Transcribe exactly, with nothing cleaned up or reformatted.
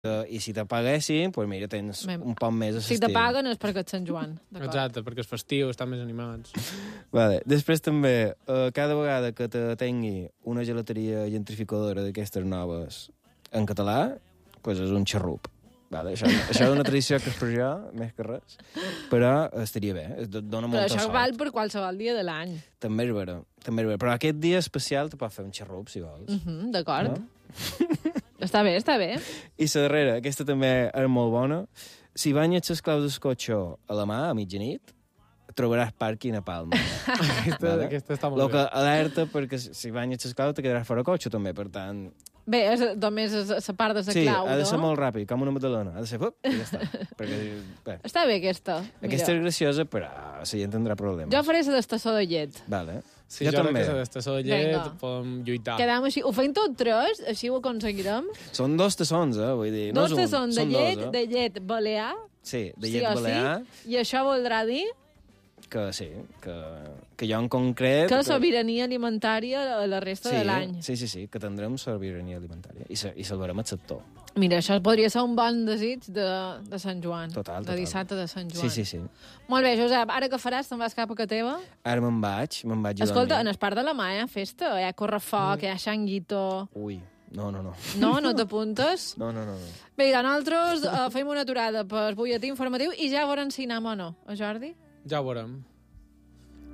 Uh, I si te paguessin, doncs pues mira, tens Mem. un poc més a Si te paguen és perquè és Sant Joan. Exacte, perquè és festiu, estan més animats. Vale. Després també, uh, cada vegada que te tingui una gelateria gentrificadora d'aquestes noves en català, pues és un xarrup. Vale. Això, això és una tradició que és per jo, més que res, però estaria bé, dona molta sort. Però això sort. val per qualsevol dia de l'any. També és vera, també és vera. Però aquest dia especial te pots fer un xarrup, si vols. Uh -huh, D'acord. No? Està bé, està bé. I la darrera, aquesta també és molt bona. Si banyes les claus del cotxe a la mà, a mitjanit, trobaràs pàrquing a Palma. aquesta, vale? aquesta està molt Lo bé. que alerta, perquè si banyes les claus te quedaràs fora cotxe, també, per tant... Bé, és, només és la part de la sí, clau, no? Sí, ha de ser molt ràpid, com una magdalena. Ha de ser... Fup, i ja està. perquè, bé, està bé, aquesta. aquesta és graciosa, però la gent tindrà problemes. Jo faré la d'estació de llet. Vale. Sí, jo, jo també. crec que l'estació de llet Vinga. podem lluitar. Quedam així. Ho fem tot tres, així ho aconseguirem. Són dos tassons, eh? Vull dir, no Dos és un, tassons de són llet, dos, eh? de llet balear. Sí, de sí llet o balear. Sí, i això voldrà dir Que sí, que, que jo en concret... que sobirania alimentària a la resta sí, de l'any. Sí, sí, sí, que tindrem sobirania alimentària i, se, i salvarem el sector. Mira, això podria ser un bon desig de, de Sant Joan. Total, De total. dissabte de Sant Joan. Sí, sí, sí. Molt bé, Josep, ara què faràs? Te'n vas cap a casa teva? Ara me'n vaig, me'n vaig a Escolta, dormir. en el parc de la mà hi ha festa, hi ha correfoc, hi ha xanguito... Ui, no, no, no. No? No t'apuntes? No, no, no, no. Bé, nosaltres uh, fem una aturada per butlletí informatiu i ja veurem si anem o no. A Jordi? Ja ho veurem.